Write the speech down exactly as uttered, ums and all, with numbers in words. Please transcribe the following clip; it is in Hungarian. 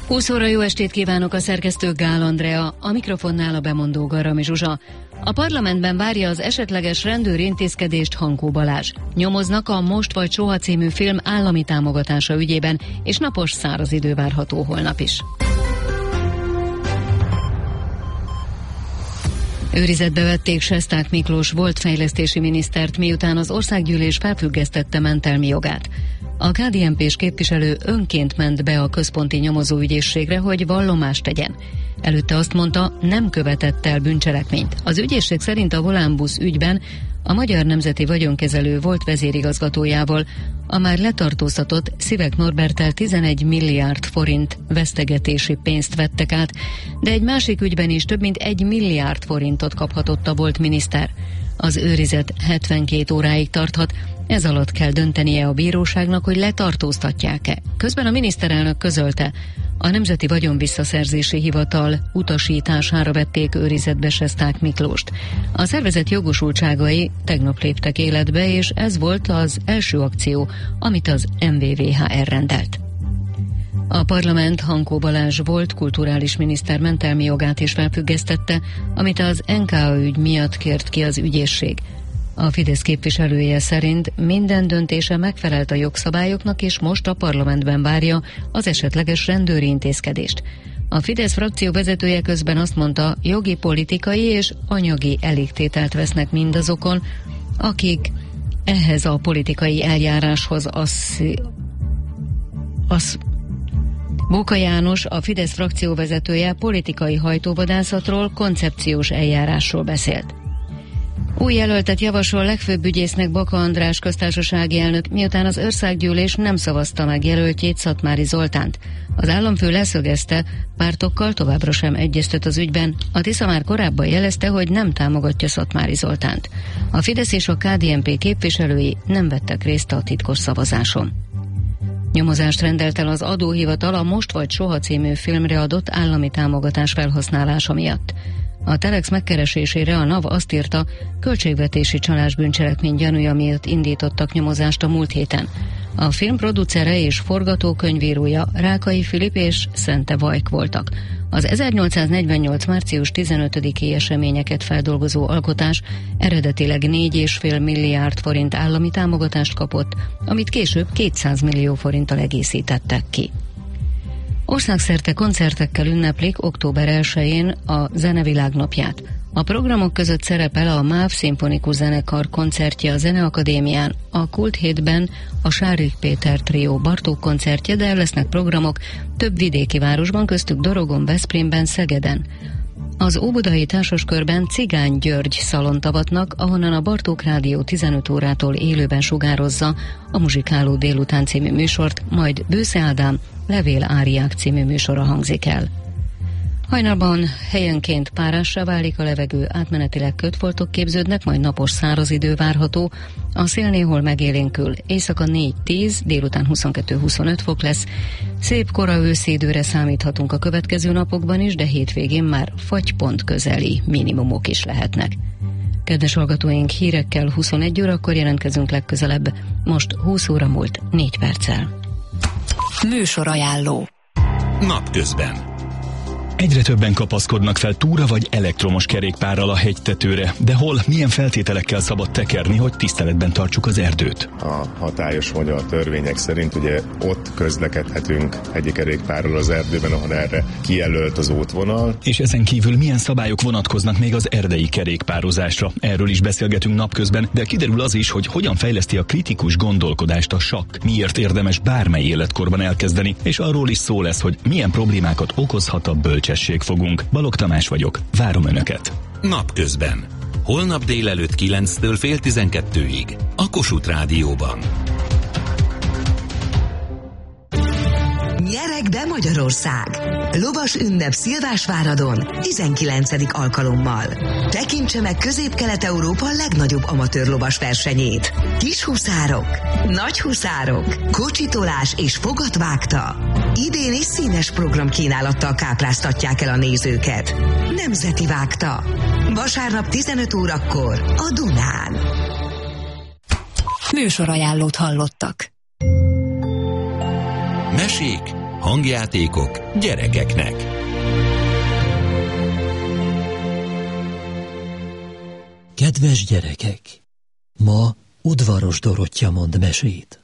húsz óra jó estét kívánok, a szerkesztő Gál Andrea, a mikrofonnál a bemondó Garami Zsuzsa. A parlamentben várja az esetleges rendőri intézkedést Hankó Balázs. Nyomoznak a Most vagy Soha című film állami támogatása ügyében, és napos száraz idő várható holnap is. Őrizetbe vették Sesták Miklós volt fejlesztési minisztert, miután az országgyűlés felfüggesztette mentelmi jogát. A ká dé en pés képviselő önként ment be a központi nyomozóügyészségre, hogy vallomást tegyen. Előtte azt mondta, nem követett el bűncselekményt. Az ügyészség szerint a Volánbusz ügyben a Magyar Nemzeti Vagyonkezelő volt vezérigazgatójával a már letartóztatott Szivek Norberttel tizenegy milliárd forint vesztegetési pénzt vettek át, de egy másik ügyben is több mint egy milliárd forintot kaphatott a volt miniszter. Az őrizet hetvenkét óráig tarthat, ez alatt kell döntenie a bíróságnak, hogy letartóztatják-e. Közben a miniszterelnök közölte, a Nemzeti Vagyonvisszaszerzési Hivatal utasítására vették őrizetbe Sesták Miklóst. A szervezet jogosultságai tegnap léptek életbe, és ez volt az első akció, amit az em vé vé há er rendelt. A parlament Hankó Balázs volt kulturális miniszter mentelmi jogát is felfüggesztette, amit az en ká á ügy miatt kért ki az ügyészség. A Fidesz képviselője szerint minden döntése megfelelt a jogszabályoknak, és most a parlamentben várja az esetleges rendőri intézkedést. A Fidesz frakció vezetője közben azt mondta, jogi, politikai és anyagi elégtételt vesznek mindazokon, akik ehhez a politikai eljáráshoz az... az Bóka János, a Fidesz frakció vezetője politikai hajtóvadászatról, koncepciós eljárásról beszélt. Új jelöltet javasol legfőbb ügyésznek Baka András köztársasági elnök, miután az országgyűlés nem szavazta meg jelöltjét, Szatmári Zoltánt. Az államfő leszögezte, pártokkal továbbra sem egyeztet az ügyben. A Tisza már korábban jelezte, hogy nem támogatja Szatmári Zoltánt. A Fidesz és a ká dé en pé képviselői nem vettek részt a titkos szavazáson. Nyomozást rendelt el az adóhivatal a Most vagy Soha című filmre adott állami támogatás felhasználása miatt. A Telex megkeresésére a NAV azt írta, költségvetési csalás bűncselekmény gyanúja miatt indítottak nyomozást a múlt héten. A film producere és forgatókönyvírója Rákai Filip és Szente Vajk voltak. Az ezernyolcszáznegyvennyolc. március tizenötödiki eseményeket feldolgozó alkotás eredetileg négy egész öt milliárd forint állami támogatást kapott, amit később kétszáz millió forinttal egészítettek ki. Országszerte koncertekkel ünneplik október elsején a Zenevilág napját. A programok között szerepel a MÁV Szimfonikus Zenekar koncertje a Zeneakadémián, a Kult hétben a Sárik Péter Trió Bartók koncertje, de lesznek programok több vidéki városban, köztük Dorogon, Veszprémben, Szegeden. Az óbudai társaskörben Cigány György szalont avatnak, ahonnan a Bartók Rádió tizenöt órától élőben sugározza a Muzsikáló délután című műsort, majd Bősze Ádám Levél áriák című műsora hangzik el. Hajnalban helyenként párássá válik a levegő, átmenetileg kötfoltok képződnek, majd napos száraz idő várható, a szél néhol megélénkül, éjszaka négy-tíz, délután huszonkettő-huszonöt fok lesz, szép kora őszi időre számíthatunk a következő napokban is, de hétvégén már fagypont közeli minimumok is lehetnek. Kedves hallgatóink, hírekkel huszonegy órakor jelentkezünk legközelebb, most húsz óra múlt négy perccel. Műsorajánló. Napközben. Egyre többen kapaszkodnak fel túra vagy elektromos kerékpárral a hegytetőre, de hol, milyen feltételekkel szabad tekerni, hogy tiszteletben tartsuk az erdőt? A hatályos magyar törvények szerint ugye ott közlekedhetünk hegyi kerékpárral az erdőben, ahol erre kijelölt az útvonal. És ezen kívül milyen szabályok vonatkoznak még az erdei kerékpározásra? Erről is beszélgetünk napközben, de kiderül az is, hogy hogyan fejleszti a kritikus gondolkodást a sakk, miért érdemes bármely életkorban elkezdeni, és arról is szó lesz, hogy milyen problémákat okozhat a bölcs. Fogunk. Balogh Tamás vagyok. Várom Önöket. Napközben. Holnap délelőtt kilenctől fél tizenkettőig. A Kossuth Rádióban. Nyereg be Magyarország! Lovas ünnep Szilvásváradon tizenkilencedik alkalommal. Tekintse meg Közép-Kelet-Európa legnagyobb amatőr lovas versenyét. Kis huszárok, nagy huszárok, kocsitolás és fogatvágta. Idén is színes programkínálattal kápráztatják el a nézőket. Nemzeti vágta. Vasárnap tizenöt órakor a Dunán. Műsorajánlót hallottak. Mesék Hangjátékok gyerekeknek. Kedves gyerekek! Ma Udvaros Dorottya mond mesét.